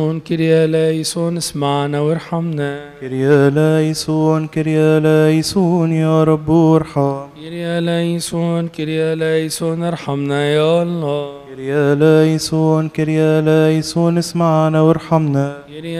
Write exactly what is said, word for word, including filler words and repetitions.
كريا لايسون اسمعنا وارحمنا. كريا لايسون كريا لايسون يا رب ارحم. كريا لايسون كريا لايسون ارحمنا يا الله. كريا لايسون كريا لايسون اسمعنا وارحمنا.